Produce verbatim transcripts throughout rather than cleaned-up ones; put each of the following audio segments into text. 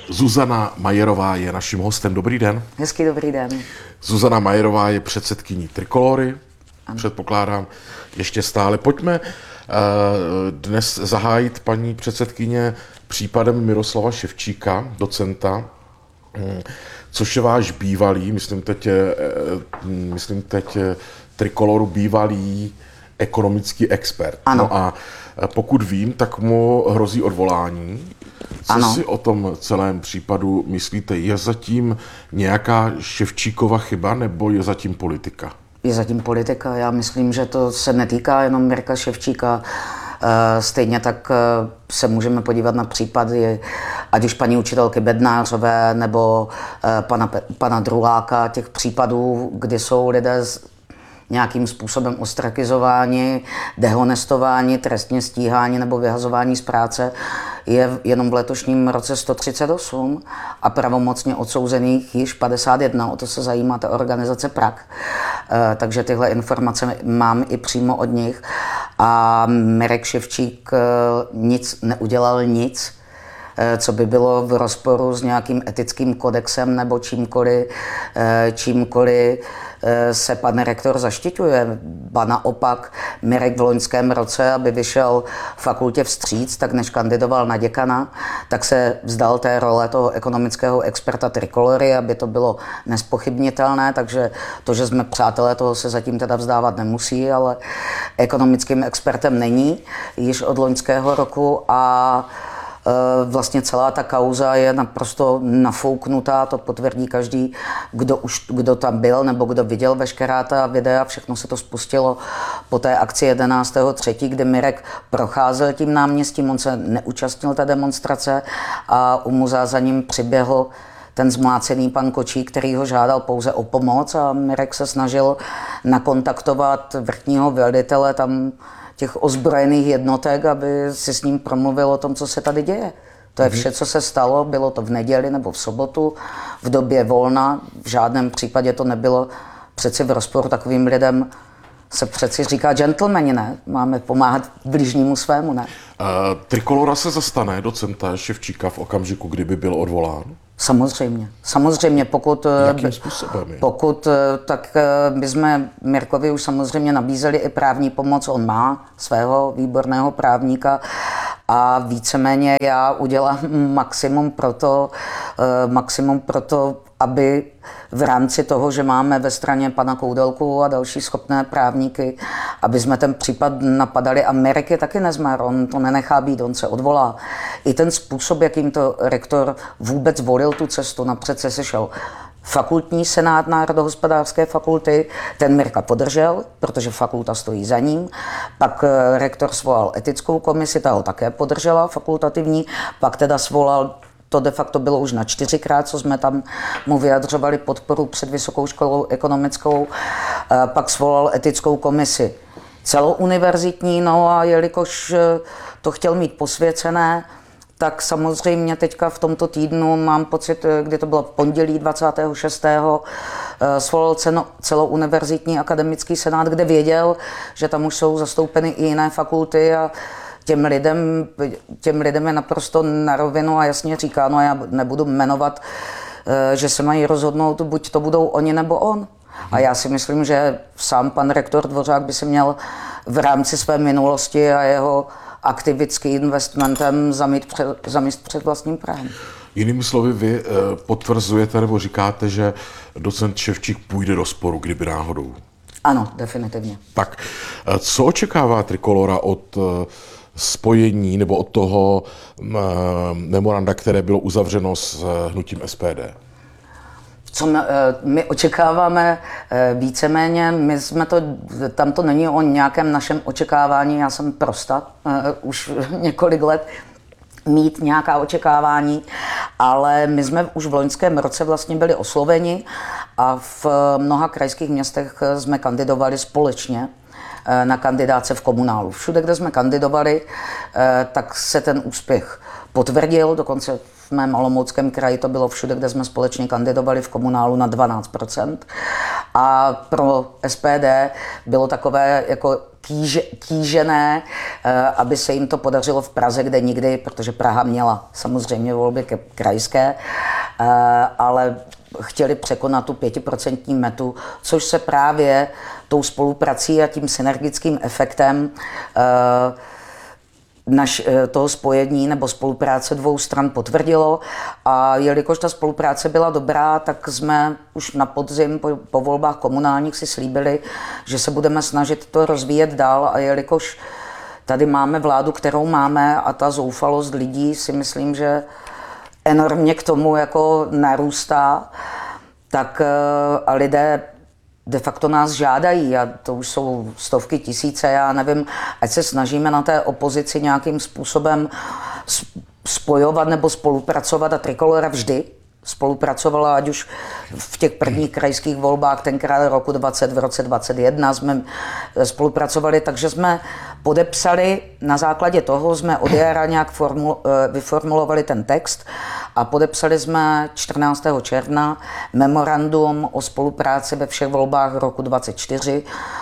Zuzana Majerová je naším hostem. Dobrý den. Hezký dobrý den. Zuzana Majerová je předsedkyní Trikolory, ano. Předpokládám, ještě stále. Pojďme dnes zahájit, paní předsedkyně, případem Miroslava Ševčíka, docenta, což je váš bývalý, myslím teď, myslím teď Trikoloru bývalý ekonomický expert. Ano. No a pokud vím, tak mu hrozí odvolání. Co ano. si o tom celém případu myslíte? Je zatím nějaká Ševčíkova chyba, nebo je zatím politika? Je zatím politika. Já myslím, že to se netýká jenom Mirka Ševčíka. Stejně tak se můžeme podívat na případy, ať už paní učitelky Bednářové nebo pana, pana Druláka, těch případů, kdy jsou lidé nějakým způsobem ostrakizováni, dehonestováni, trestně stíháni nebo vyhazování z práce, je jenom v letošním roce sto třicet osm a pravomocně odsouzených již padesát jedna. O to se zajímá ta organizace Prak. E, takže tyhle informace mám i přímo od nich. A Mirek Ševčík nic neudělal, nic, co by bylo v rozporu s nějakým etickým kodexem nebo čímkoliv, čímkoliv se pan rektor zaštiťuje. Ba naopak, Mirek v loňském roce, aby vyšel fakultě vstříc, tak než kandidoval na děkana, tak se vzdal té role toho ekonomického experta Trikolory, aby to bylo nespochybnitelné, takže to, že jsme přátelé, toho se zatím teda vzdávat nemusí, ale ekonomickým expertem není již od loňského roku a vlastně celá ta kauza je naprosto nafouknutá, to potvrdí každý, kdo, už, kdo tam byl nebo kdo viděl veškerá ta videa. Všechno se to spustilo po té akci jedenáctého třetího, kdy Mirek procházel tím náměstím, on se neúčastnil té demonstrace a u muzea za ním přiběhl ten zmlácený pan Kočík, který ho žádal pouze o pomoc a Mirek se snažil nakontaktovat vrchního velitele tam těch ozbrojených jednotek, aby si s ním promluvil o tom, co se tady děje. To je vše, co se stalo, bylo to v neděli nebo v sobotu, v době volna, v žádném případě to nebylo přeci v rozporu takovým lidem, se přeci říká gentlemani, ne? Máme pomáhat bližnímu svému, ne? Uh, Trikolora se zastane docenta Ševčíka v okamžiku, kdyby byl odvolán? Samozřejmě. Samozřejmě, pokud... Jakým způsobem? Pokud, tak my jsme Mirkovi už samozřejmě nabízeli i právní pomoc. On má svého výborného právníka a víceméně já udělám maximum pro to, maximum pro to, aby v rámci toho, že máme ve straně pana Koudelku a další schopné právníky, aby jsme ten případ napadali. A Mirek je taky nezmar, on to nenechá být, on se odvolá. I ten způsob, jakým to rektor vůbec volil tu cestu, napřed se sešel fakultní senát Národohospodářské fakulty, ten Mirka podržel, protože fakulta stojí za ním. Pak rektor svolal etickou komisi, ta ho také podržela, fakultativní, pak teda svolal, to de facto bylo už na čtyřikrát, co jsme tam mu vyjadřovali podporu před Vysokou školou ekonomickou. Pak svolal etickou komisi celouniverzitní, no a jelikož to chtěl mít posvěcené, tak samozřejmě teďka v tomto týdnu mám pocit, kdy to bylo v pondělí dvacátého šestého svolal celouniverzitní akademický senát, kde věděl, že tam už jsou zastoupeny i jiné fakulty a Těm lidem, těm lidem je naprosto na rovinu a jasně říká, no já nebudu jmenovat, že se mají rozhodnout, buď to budou oni nebo on. A já si myslím, že sám pan rektor Dvořák by se měl v rámci své minulosti a jeho aktivickým investmentem zamít před, zamíst před vlastním právem. Jinými slovy, vy potvrzujete nebo říkáte, že docent Ševčík půjde do sporu, kdyby náhodou? Ano, definitivně. Tak, co očekává Trikolora od spojení nebo od toho memoranda, které bylo uzavřeno s hnutím S P D? Co my, my očekáváme víceméně, my jsme to, tam to není o nějakém našem očekávání, já jsem prosta už několik let mít nějaká očekávání, ale my jsme už v loňském roce vlastně byli osloveni a v mnoha krajských městech jsme kandidovali společně na kandidáce v komunálu. Všude, kde jsme kandidovali, tak se ten úspěch potvrdil, dokonce v mém Olomouckém kraji to bylo všude, kde jsme společně kandidovali v komunálu na dvanáct procent. A pro S P D bylo takové jako kýže, kýžené, aby se jim to podařilo v Praze, kde nikdy, protože Praha měla samozřejmě volby krajské, ale chtěli překonat tu pětiprocentní metu, což se právě tou spoluprací a tím synergickým efektem naš, toho spojení nebo spolupráce dvou stran potvrdilo. A jelikož ta spolupráce byla dobrá, tak jsme už na podzim po, po volbách komunálních si slíbili, že se budeme snažit to rozvíjet dál. A jelikož tady máme vládu, kterou máme, a ta zoufalost lidí si myslím, že enormně k tomu jako narůstá, tak a lidé de facto nás žádají, a to už jsou stovky tisíce, já nevím, ať se snažíme na té opozici nějakým způsobem spojovat nebo spolupracovat, a Trikolora vždy spolupracovala, ať už v těch prvních krajských volbách, tenkrát roku dvacet, v roce dvacet jedna jsme spolupracovali, takže jsme podepsali, na základě toho jsme od jara nějak formul, vyformulovali ten text a podepsali jsme čtrnáctého června memorandum o spolupráci ve všech volbách roku dvacet čtyři,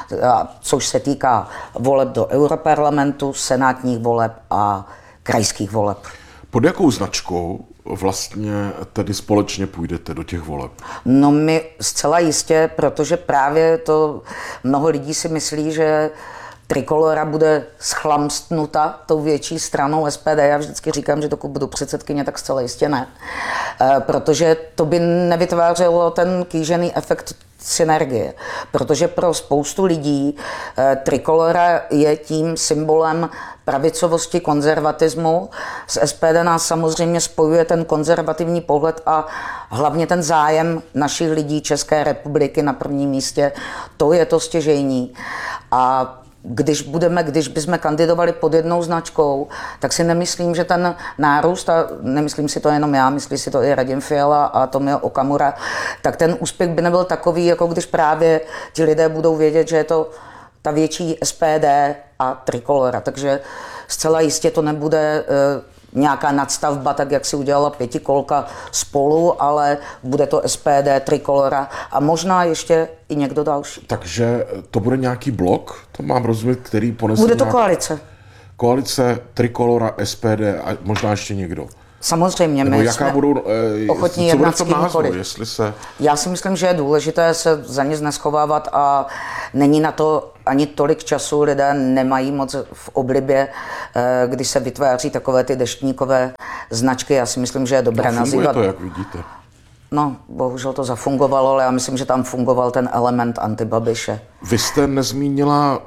což se týká voleb do Europarlamentu, senátních voleb a krajských voleb. Pod jakou značkou vlastně tedy společně půjdete do těch voleb? No my zcela jistě, protože právě to mnoho lidí si myslí, že Trikolora bude schlamstnuta tou větší stranou S P D. Já vždycky říkám, že pokud budu předsedkyně, tak zcela jistě ne. E, protože to by nevytvářelo ten kýžený efekt synergie. Protože pro spoustu lidí e, Trikolora je tím symbolem pravicovosti, konzervatismu. S S P D nás samozřejmě spojuje ten konzervativní pohled a hlavně ten zájem našich lidí České republiky na prvním místě. To je to stěžejní. A Když budeme, když bychom kandidovali pod jednou značkou, tak si nemyslím, že ten nárůst, a nemyslím si to jenom já, myslí si to i Radim Fiala a Tomio Okamura, tak ten úspěch by nebyl takový, jako když právě ti lidé budou vědět, že je to ta větší S P D a Trikolora. Takže zcela jistě to nebude nějaká nadstavba, tak jak si udělala pětikolka Spolu, ale bude to S P D, Trikolora a možná ještě i někdo další. Takže to bude nějaký blok, to mám rozumět, který ponese Bude to nějak... koalice. Koalice, Trikolora, S P D a možná ještě někdo. Samozřejmě, Nebo my jaká jsme budou, eh, ochotní co bude jednat v s tom názvu, kýmkoliv. jestli se... Já si myslím, že je důležité se za nic neschovávat a není na to ani tolik času, lidé nemají moc v oblibě, když se vytváří takové ty deštníkové značky. Já si myslím, že je dobré no, nazývat. to, jak vidíte. No, bohužel to zafungovalo, ale já myslím, že tam fungoval ten element antibabiše. Vy jste nezmínila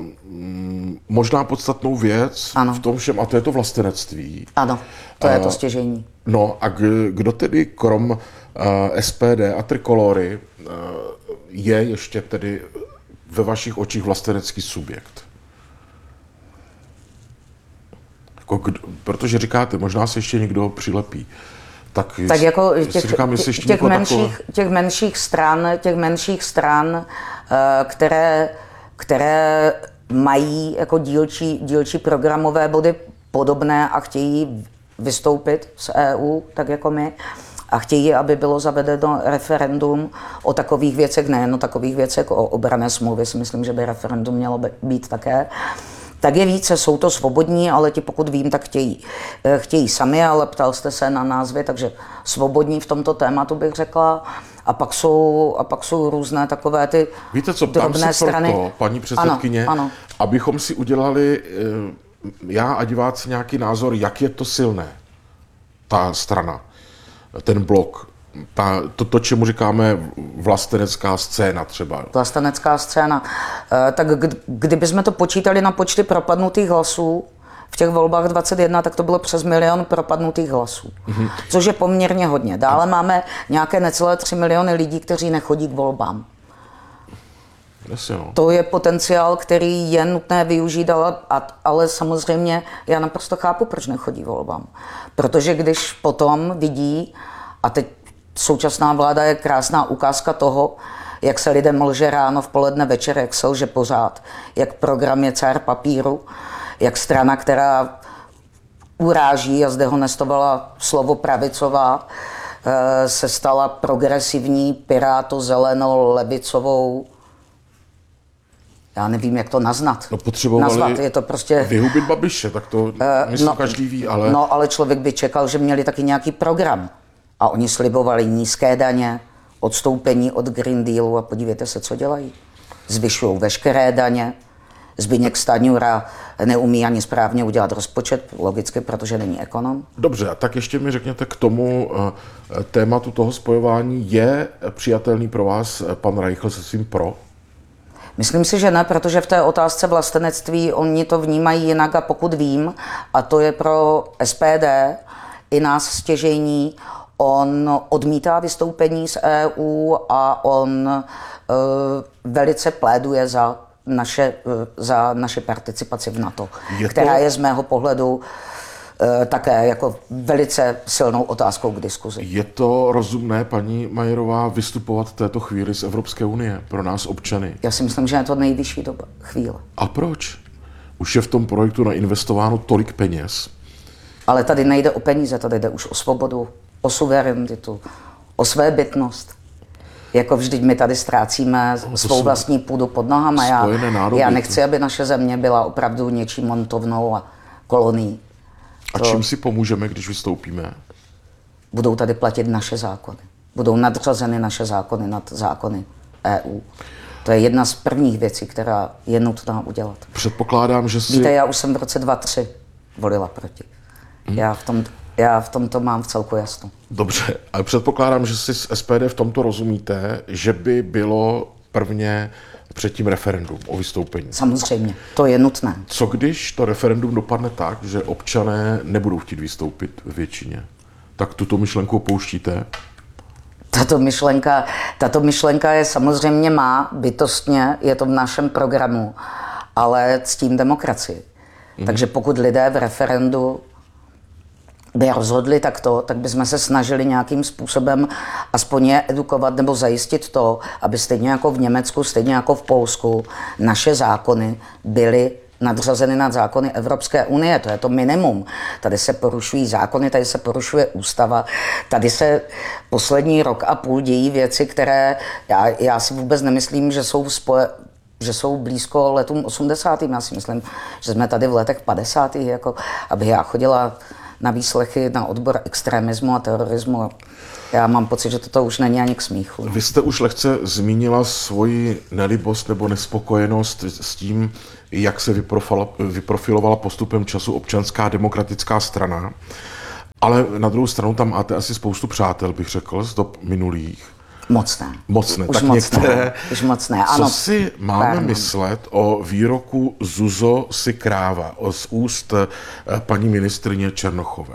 možná podstatnou věc ano. v tom všem, a to je to vlastenectví. Ano, to je to stěžení. No a kdo tedy krom uh, S P D a Trikolory uh, je ještě tedy ve vašich očích vlastenecký subjekt? Jako, kdo, protože říkáte, možná se ještě někdo přilepí. Tak, tak jako těch, říkám, jestli těch, menších, těch menších stran, těch menších stran, které, které mají jako dílčí, dílčí programové body podobné a chtějí vystoupit z E U, tak jako my, a chtějí, aby bylo zavedeno referendum o takových věcech, nejen o takových věcech, o obranné smlouvy, si myslím, že by referendum mělo být také. Tak je více, jsou to svobodní, ale ti, pokud vím, tak chtějí. Chtějí sami, ale ptal jste se na názvy, takže svobodní v tomto tématu bych řekla. A pak jsou, a pak jsou různé takové ty Víte co, ptám se strany. Proto, paní předsedkyně, ano, ano. abychom si udělali, já a diváci, nějaký názor, jak je to silné, ta strana, ten blok, ta, to, to, čemu říkáme vlastenecká scéna třeba. Vlastenecká scéna. E, tak kdybychom to počítali na počty propadnutých hlasů v těch volbách dvacet jedna, tak to bylo přes milion propadnutých hlasů, mm-hmm. což je poměrně hodně. Dále máme nějaké necelé tři miliony lidí, kteří nechodí k volbám. Jasně, no. To je potenciál, který je nutné využít, ale, ale samozřejmě já naprosto chápu, proč nechodí volbám. Protože když potom vidí, a teď současná vláda je krásná ukázka toho, jak se lidem lže ráno, v poledne, večer, jak se lže pořád, jak program je cár papíru, jak strana, která uráží a zde honestovala slovo pravicová, se stala progresivní, piráto, zeleno, levicovou já nevím, jak to naznat. No potřebovali Nazvat, je to prostě... vyhubit Babiše, tak to uh, myslím no, každý ví, ale... No, ale člověk by čekal, že měli taky nějaký program. A oni slibovali nízké daně, odstoupení od Green Dealu a podívejte se, co dělají. Zvyšují veškeré daně. Zbyněk Stanjura neumí ani správně udělat rozpočet, logicky, protože není ekonom. Dobře, a tak ještě mi řekněte k tomu uh, tématu toho spojování. Je přijatelný pro vás pan Reichl se svým pro? Myslím si, že ne, protože v té otázce vlastenectví oni to vnímají jinak a pokud vím, a to je pro S P D i nás stěžejní, on odmítá vystoupení z E U a on uh, velice pléduje za naše, uh, za naše participaci v NATO, je to... která je z mého pohledu uh, také jako velice silnou otázkou k diskuzi. Je to rozumné, paní Majerová, vystupovat v této chvíli z Evropské unie pro nás občany? Já si myslím, že je to nejvyšší doba, chvíle. A proč? Už je v tom projektu nainvestováno tolik peněz. Ale tady nejde o peníze, tady jde už o svobodu, o suverenitu, o svébytnost. Jako vždyť my tady ztrácíme no, svou vlastní půdu pod nohama. Já, já nechci, aby naše země byla opravdu něčím montovnou a kolonií. A to čím si pomůžeme, když vystoupíme? Budou tady platit naše zákony. Budou nadřazeny naše zákony nad zákony E U. To je jedna z prvních věcí, která je nutná udělat. Předpokládám, že si... Víte, já už jsem v roce dva tisíce tři volila proti. Hmm. Já v tom... Já v tomto mám v celku jasno. Dobře, ale předpokládám, že si s S P D v tomto rozumíte, že by bylo prvně předtím referendum o vystoupení. Samozřejmě, to je nutné. Co když to referendum dopadne tak, že občané nebudou chtít vystoupit ve většině? Tak tuto myšlenku opouštíte? Tato myšlenka, tato myšlenka je samozřejmě má, bytostně, je to v našem programu, ale ctím demokracii. Hmm. Takže pokud lidé v referendu by rozhodli takto, tak bychom se snažili nějakým způsobem aspoň je edukovat nebo zajistit to, aby stejně jako v Německu, stejně jako v Polsku, naše zákony byly nadřazeny nad zákony Evropské unie. To je to minimum. Tady se porušují zákony, tady se porušuje ústava. Tady se poslední rok a půl dějí věci, které já, já si vůbec nemyslím, že jsou spoje, že jsou blízko letům osmdesátým. Já si myslím, že jsme tady v letech padesátých, jako aby já chodila na výslechy na odbor extremismu a terorismu. Já mám pocit, že toto už není ani k smíchu. Vy jste už lehce zmínila svoji nelibost nebo nespokojenost s tím, jak se vyprofilovala postupem času Občanská demokratická strana. Ale na druhou stranu tam máte asi spoustu přátel, bych řekl, z dob minulých. Mocné. Mocné. Už tak mocné. Některé, Už mocné. Co ano. si máme Pardon. myslet o výroku Zuzo si kráva z úst paní ministryně Černochové?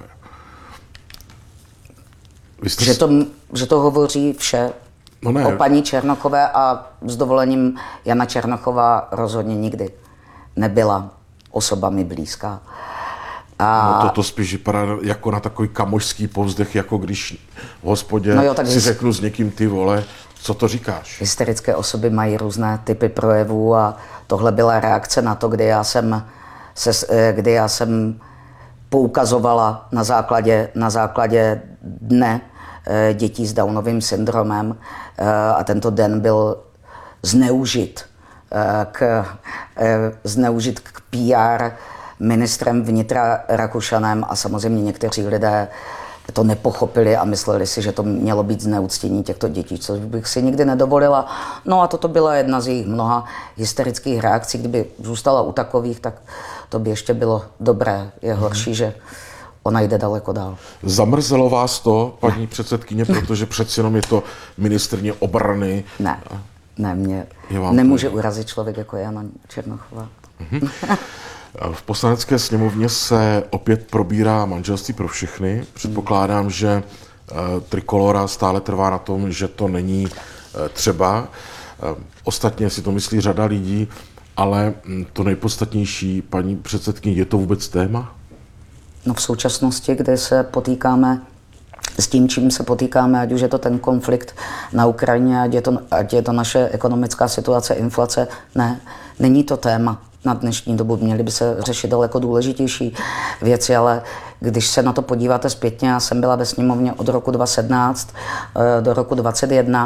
Vy jste... Že, to, že to hovoří vše no ne. o paní Černochové a s dovolením Jana Černochová rozhodně nikdy nebyla osoba mi blízká. A... No to, to spíš vypadá jako na takový kamošský povzdech, jako když v hospodě no jo, si hys... řeknu s někým ty vole, co to říkáš? Hysterické osoby mají různé typy projevů a tohle byla reakce na to, kdy já jsem, se, kdy já jsem poukazovala na základě, na základě dne dětí s Downovým syndromem a tento den byl zneužit k, zneužit k P R ministrem vnitra Rakušanem a samozřejmě někteří lidé to nepochopili a mysleli si, že to mělo být zneuctění těchto dětí, což bych si nikdy nedovolila. No a toto byla jedna z jejich mnoha hysterických reakcí. Kdyby zůstala u takových, tak to by ještě bylo dobré. Je horší, že ona jde daleko dál. Zamrzelo vás to, paní ne. předsedkyně, protože přeci jenom je to ministryně obrany. Ne, ne, mě nemůže to... urazit člověk jako Jana Černochová. Mhm. V Poslanecké sněmovně se opět probírá manželství pro všechny. Předpokládám, že Trikolora stále trvá na tom, že to není třeba. Ostatně si to myslí řada lidí, ale to nejpodstatnější, paní předsedkyně, je to vůbec téma? No v současnosti, kde se potýkáme s tím, čím se potýkáme, ať už je to ten konflikt na Ukrajině, ať je to, ať je to naše ekonomická situace, inflace, ne, není to téma. Na dnešní dobu měly by se řešit daleko důležitější věci, ale když se na to podíváte zpětně, já jsem byla ve sněmovně od roku dva tisíce sedmnáct do roku dvacet jedna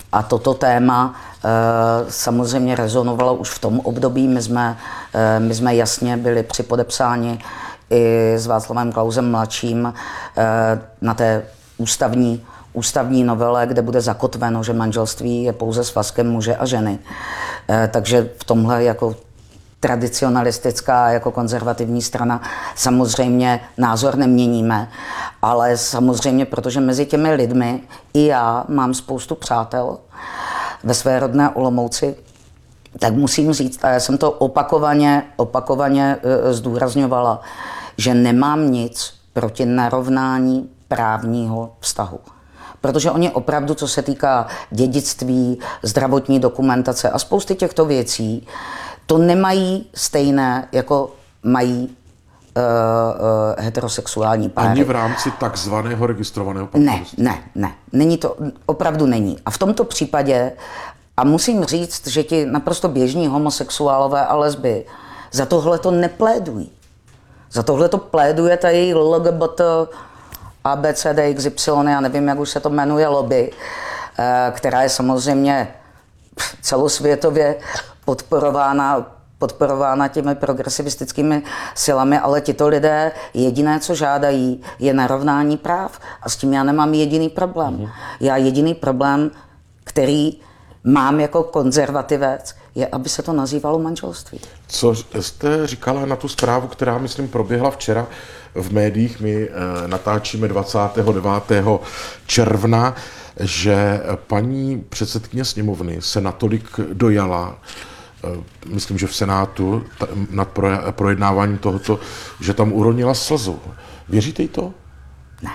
A toto téma samozřejmě rezonovalo už v tom období. My jsme, my jsme jasně byli připodepsáni i s Václavem Klausem mladším na té ústavní, ústavní novele, kde bude zakotveno, že manželství je pouze svazkem muže a ženy. Takže v tomhle jako tradicionalistická, jako konzervativní strana samozřejmě názor neměníme, ale samozřejmě, protože mezi těmi lidmi i já mám spoustu přátel ve své rodné Olomouci, tak musím říct, a já jsem to opakovaně, opakovaně zdůrazňovala, že nemám nic proti narovnání právního vztahu. Protože oni opravdu, co se týká dědictví, zdravotní dokumentace a spousty těchto věcí, to nemají stejné, jako mají uh, uh, heterosexuální páry. Ani v rámci takzvaného registrovaného partnerství? Ne, ne, ne. Není to, opravdu není. A v tomto případě, a musím říct, že ti naprosto běžní homosexuálové a lesby za tohle to neplédují. Za tohle to pléduje ta její L G B T, A B C D X Y, já nevím, jak už se to jmenuje, lobby, která je samozřejmě celosvětově podporována, podporována těmi progresivistickými silami, ale tito lidé jediné, co žádají, je narovnání práv. A s tím já nemám jediný problém. Mm. Já jediný problém, který mám jako konzervativec, je, aby se to nazývalo manželství. Co jste říkala na tu zprávu, která, myslím, proběhla včera v médiích, my e, natáčíme dvacátého devátého června, že paní předsedkyně sněmovny se natolik dojala, e, myslím, že v Senátu, ta, nad projednáváním tohoto, že tam uronila slzu. Věříte jí to? Ne.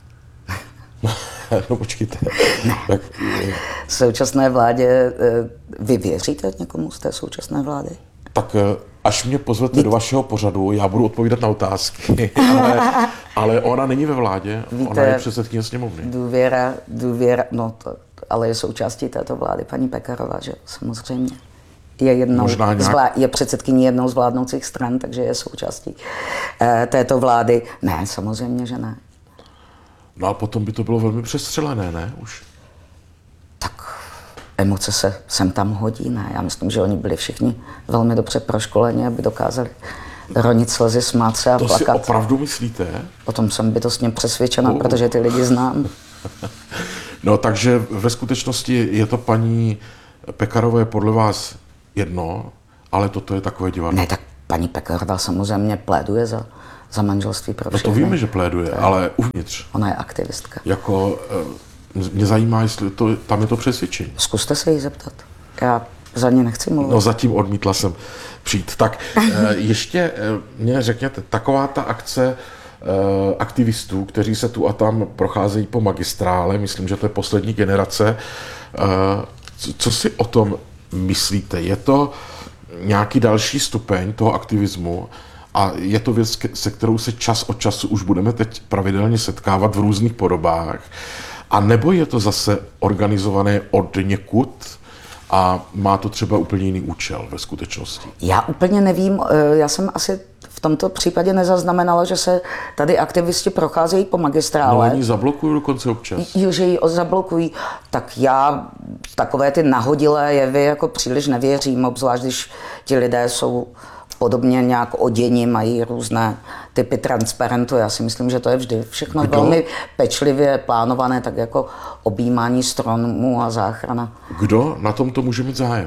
No počkejte. Ne. Tak, v současné vládě, vy věříte někomu z té současné vlády? Tak až mě pozvete Víte. do vašeho pořadu, já budu odpovídat na otázky, ale, ale ona není ve vládě, Víte, ona je předsedkyně sněmovny. Důvěra, důvěra, no to, ale je součástí této vlády paní Pekarová, že samozřejmě. Je, jednou zvlá, je předsedkyní jednou z vládnoucích stran, takže je součástí eh, této vlády. Ne, samozřejmě, že ne. No a potom by to bylo velmi přestřelené, ne? Už. Tak emoce se sem tam hodí, ne? Já myslím, že oni byli všichni velmi dobře proškoleni, aby dokázali ronit slzy, smát se a to plakat. To si opravdu myslíte? O tom jsem bytostně přesvědčena, uh. protože ty lidi znám. No takže ve skutečnosti je to paní Pekarové podle vás jedno, ale toto je takové divadlo. Ne, tak paní Pekarová samozřejmě pléduje za za manželství pro všechny. No to víme, že pléduje, ale uvnitř. Ona je aktivistka. Jako, mě zajímá, jestli to, tam je to přesvědčení. Zkuste se jí zeptat. Já za ně nechci mluvit. No zatím odmítla jsem přijít. Tak ještě mě řekněte, taková ta akce aktivistů, kteří se tu a tam procházejí po magistrále, myslím, že to je poslední generace. Co si o tom myslíte? Je to nějaký další stupeň toho aktivismu? A je to věc, se kterou se čas od času už budeme teď pravidelně setkávat v různých podobách. A nebo je to zase organizované od někud a má to třeba úplně jiný účel ve skutečnosti? Já úplně nevím, já jsem asi v tomto případě nezaznamenala, že se tady aktivisti procházejí po magistrále. No oni zablokují dokonce občas. Jo, že ji zablokují. Tak já takové ty nahodilé jevy jako příliš nevěřím, obzvlášť když ti lidé jsou podobně nějak oděni, mají různé typy transparentu. Já si myslím, že to je vždy všechno Kdo? velmi pečlivě plánované, tak jako objímání stromů a záchrana. Kdo na tomto může mít zájem?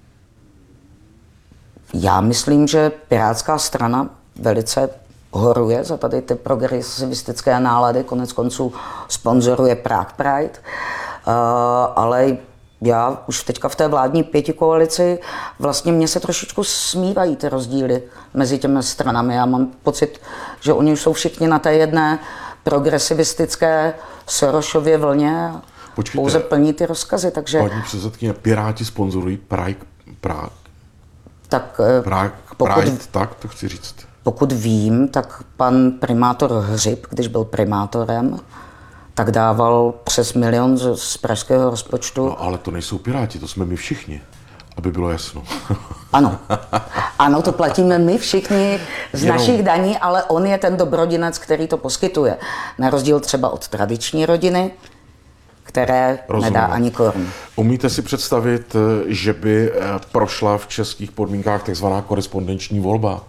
Já myslím, že Pirátská strana velice horuje za tady ty progresivistické nálady, konec konců sponzoruje Prague Pride, uh, ale já už teďka v té vládní pětikoalici vlastně mě se trošičku smívají ty rozdíly mezi těmi stranami. Já mám pocit, že oni už jsou všichni na té jedné progresivistické Sorosově vlně a Počkejte, pouze plní ty rozkazy. Takže... Paní předsedkyně, Piráti sponzorují Prague, Prague. Tak, Prague, pokud, Pride, tak to chci říct. Pokud vím, tak pan primátor Hřib, když byl primátorem, tak dával přes milion z, z pražského rozpočtu. No, ale to nejsou Piráti, to jsme my všichni, aby bylo jasno. Ano, ano, to platíme my všichni z Jenom... našich daní, ale on je ten dobrodinec, který to poskytuje. Na rozdíl třeba od tradiční rodiny, které Rozumím. nedá ani korunu. Umíte si představit, že by prošla v českých podmínkách takzvaná korespondenční volba?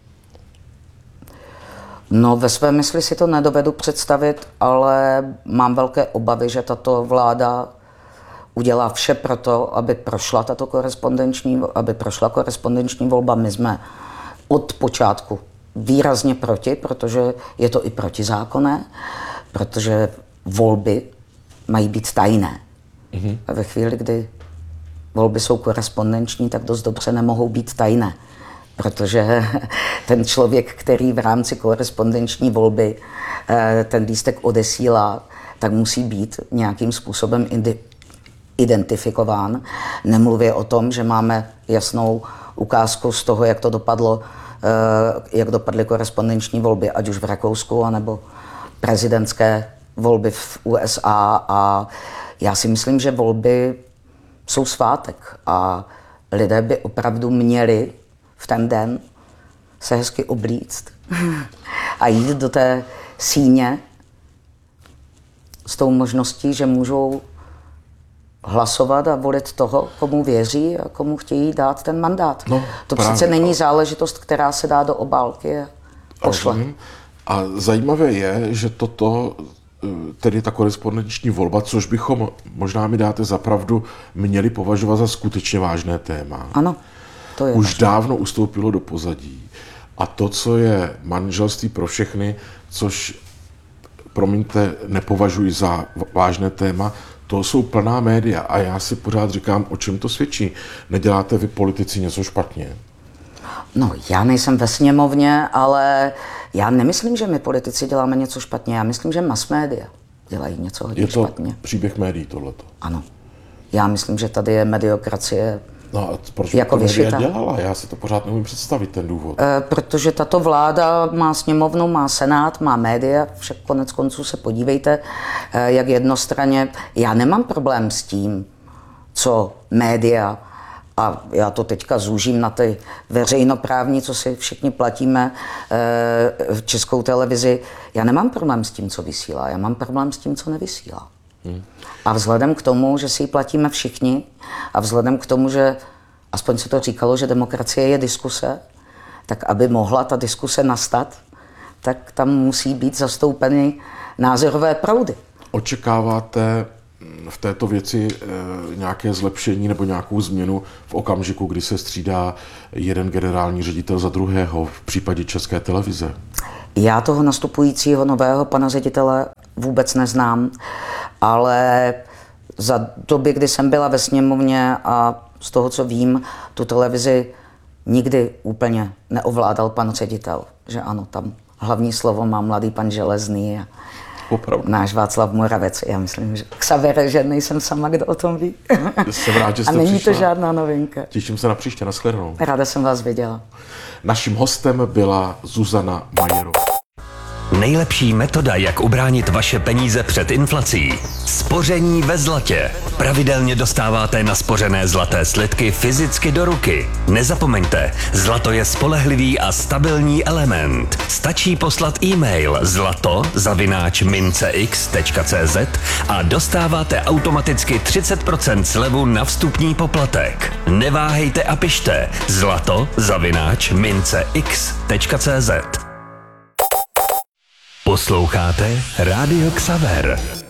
No, ve své mysli si to nedovedu představit, ale mám velké obavy, že tato vláda udělá vše pro to, aby prošla tato korespondenční, aby prošla korespondenční volba. My jsme od počátku výrazně proti, protože je to i protizákonné, protože volby mají být tajné. Mm-hmm. A ve chvíli, kdy volby jsou korespondenční, tak dost dobře nemohou být tajné. Protože ten člověk, který v rámci korespondenční volby ten lístek odesílá, tak musí být nějakým způsobem identifikován. Nemluvě o tom, že máme jasnou ukázku z toho, jak to dopadlo, jak dopadly korespondenční volby, ať už v Rakousku, anebo prezidentské volby v U S A. A já si myslím, že volby jsou svátek a lidé by opravdu měli v ten den se hezky oblíct a jít do té síně s tou možností, že můžou hlasovat a volit toho, komu věří a komu chtějí dát ten mandát. No, to právě. Přece není záležitost, která se dá do obálky a pošle. A zajímavé je, že toto, tedy ta korespondenční volba, což bychom, možná mi dáte za pravdu, měli považovat za skutečně vážné téma. Ano. To je už vážné. Dávno ustoupilo do pozadí. A to, co je manželství pro všechny, což, promiňte, nepovažuji za vážné téma, to jsou plná média. A já si pořád říkám, o čem to svědčí. Neděláte vy politici něco špatně? No, já nejsem ve sněmovně, ale já nemyslím, že my politici děláme něco špatně. Já myslím, že mass media dělají něco hodně špatně. Je to špatně. Příběh médií tohleto? Ano. Já myslím, že tady je mediokracie. No a proč jako to média dělala? Já si to pořád neumím představit, ten důvod. E, protože tato vláda má sněmovnu, má senát, má média, však konec konců se podívejte, e, jak jednostranně. Já nemám problém s tím, co média, a já to teďka zúžím na ty veřejnoprávní, co si všichni platíme e, v Českou televizi. Já nemám problém s tím, co vysílá, já mám problém s tím, co nevysílá. Hmm. A vzhledem k tomu, že si ji platíme všichni a vzhledem k tomu, že aspoň se to říkalo, že demokracie je diskuse, tak aby mohla ta diskuse nastat, tak tam musí být zastoupeny názorové proudy. Očekáváte v této věci e, nějaké zlepšení nebo nějakou změnu v okamžiku, kdy se střídá jeden generální ředitel za druhého v případě České televize? Já toho nastupujícího nového pana ředitele vůbec neznám, ale za doby, kdy jsem byla ve sněmovně a z toho, co vím, tu televizi nikdy úplně neovládal pan ředitel. Že ano, tam hlavní slovo má mladý pan Železný a opravdu. Náš Václav Moravec. Já myslím, že Xavere, že nejsem sama, kdo o tom ví. Jsem rád, že jste a není přišla. to žádná novinka. Těším se na příště, nashledanou. Ráda jsem vás viděla. Naším hostem byla Zuzana Majerová. Nejlepší metoda, jak ubránit vaše peníze před inflací. Spoření ve zlatě. Pravidelně dostáváte naspořené zlaté slitky fyzicky do ruky. Nezapomeňte, zlato je spolehlivý a stabilní element. Stačí poslat e-mail zlato zavináč mincex tečka cz a dostáváte automaticky třicet procent slevu na vstupní poplatek. Neváhejte a pište zlato zavináč mincex tečka cz. Posloucháte Rádio Xaver.